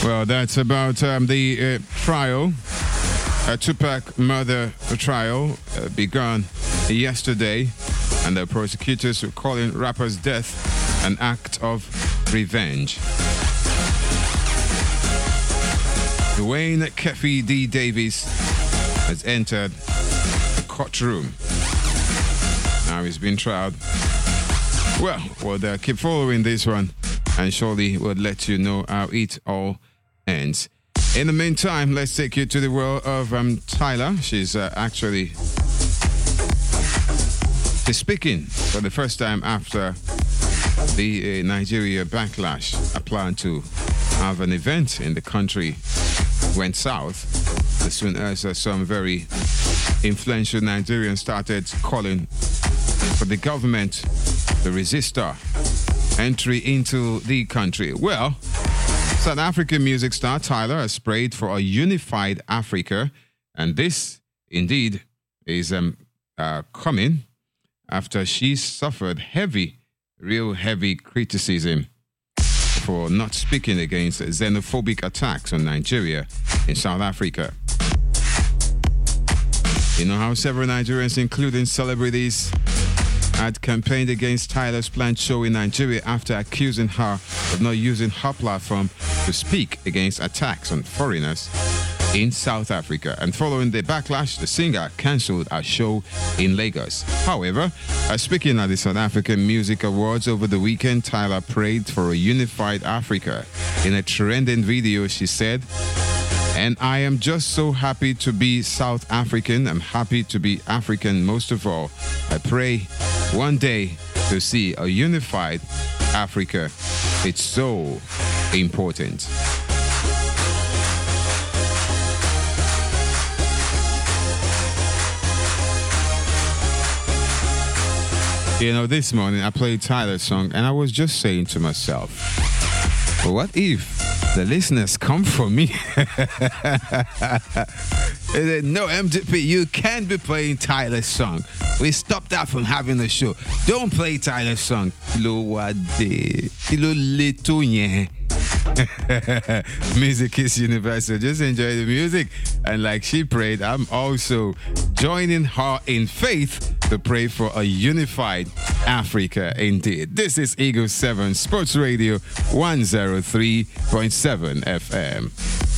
Well, that's about the trial, Tupac murder trial, begun yesterday, and the prosecutors were calling rapper's death an act of revenge. Dwayne Kefi D. Davis has entered the courtroom. Now he's been tried. Well, we'll keep following this one, and surely we'll let you know how it all ends. In the meantime, let's take you to the world of Tyla. She's speaking for the first time after the Nigeria backlash. A plan to have an event in the country went south as soon as some very influential Nigerians started calling for the government to resist her entry into the country. Well, South African music star Tyla has prayed for a unified Africa, and this indeed is coming after she suffered real heavy criticism for not speaking against xenophobic attacks on Nigeria in South Africa. You know how several Nigerians, including celebrities, had campaigned against Tyla's planned show in Nigeria after accusing her of not using her platform to speak against attacks on foreigners in South Africa. And following the backlash, the singer cancelled her show in Lagos. However, speaking at the South African Music Awards over the weekend, Tyla prayed for a unified Africa. In a trending video, she said, "And I am just so happy to be South African. I'm happy to be African most of all. I pray one day to see a unified Africa. It's so important." You know, this morning I played Tyla's song and I was just saying to myself, what if the listeners come for me? They said, "No, MTP, you can't be playing Tyler's song. We stopped that from having a show. Don't play Tyler's song." Music is universal. Just enjoy the music. And like she prayed, I'm also joining her in faith to pray for a unified Africa indeed. This is Eagle 7 Sports Radio 103.7 FM.